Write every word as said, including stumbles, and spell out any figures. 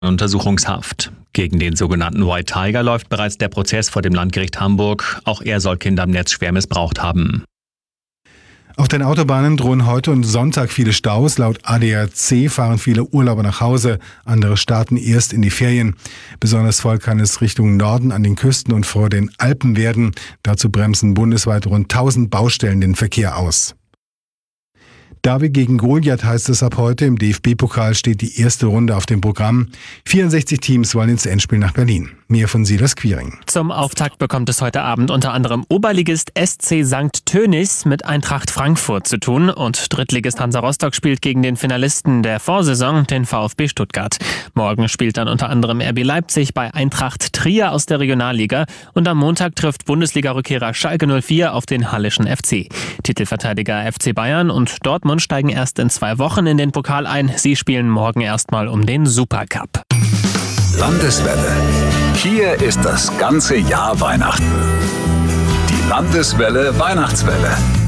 Untersuchungshaft. Gegen den sogenannten White Tiger läuft bereits der Prozess vor dem Landgericht Hamburg. Auch er soll Kinder im Netz schwer missbraucht haben. Auf den Autobahnen drohen heute und Sonntag viele Staus. Laut A D A C fahren viele Urlauber nach Hause. Andere starten erst in die Ferien. Besonders voll kann es Richtung Norden an den Küsten und vor den Alpen werden. Dazu bremsen bundesweit rund tausend Baustellen den Verkehr aus. David gegen Goliath heißt es ab heute. Im D F B-Pokal steht die erste Runde auf dem Programm. vierundsechzig Teams wollen ins Endspiel nach Berlin. Mehr von Silas Quiring. Zum Auftakt bekommt es heute Abend unter anderem Oberligist S C Sankt Tönis mit Eintracht Frankfurt zu tun und Drittligist Hansa Rostock spielt gegen den Finalisten der Vorsaison, den VfB Stuttgart. Morgen spielt dann unter anderem R B Leipzig bei Eintracht Trier aus der Regionalliga und am Montag trifft Bundesliga-Rückkehrer Schalke null vier auf den Hallischen F C. Titelverteidiger F C Bayern und Dortmund steigen erst in zwei Wochen in den Pokal ein. Sie spielen morgen erstmal um den Supercup. Landeswelle. Hier ist das ganze Jahr Weihnachten. Die Landeswelle Weihnachtswelle.